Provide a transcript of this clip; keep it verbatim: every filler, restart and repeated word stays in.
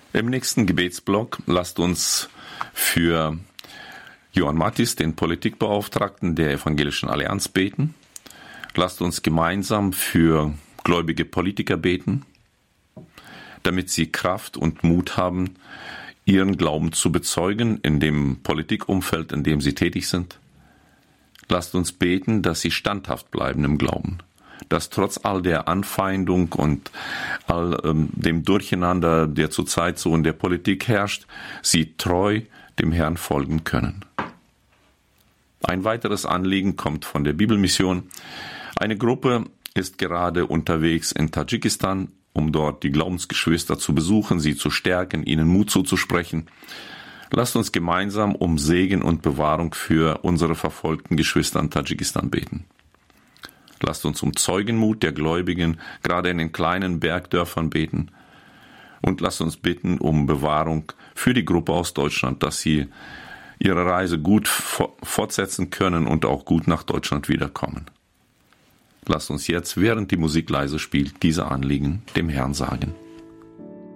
Im nächsten Gebetsblock lasst uns für Johann Mattis, den Politikbeauftragten der Evangelischen Allianz, beten. Lasst uns gemeinsam für gläubige Politiker beten, damit sie Kraft und Mut haben, ihren Glauben zu bezeugen in dem Politikumfeld, in dem sie tätig sind. Lasst uns beten, dass sie standhaft bleiben im Glauben, dass trotz all der Anfeindung und all ähm, dem Durcheinander, der zurzeit so in der Politik herrscht, sie treu dem Herrn folgen können. Ein weiteres Anliegen kommt von der Bibelmission. Eine Gruppe ist gerade unterwegs in Tadschikistan, um dort die Glaubensgeschwister zu besuchen, sie zu stärken, ihnen Mut zuzusprechen. Lasst uns gemeinsam um Segen und Bewahrung für unsere verfolgten Geschwister in Tadschikistan beten. Lasst uns um Zeugenmut der Gläubigen, gerade in den kleinen Bergdörfern, beten. Und lasst uns bitten um Bewahrung für die Gruppe aus Deutschland, dass sie ihre Reise gut fortsetzen können und auch gut nach Deutschland wiederkommen. Lasst uns jetzt, während die Musik leise spielt, diese Anliegen dem Herrn sagen.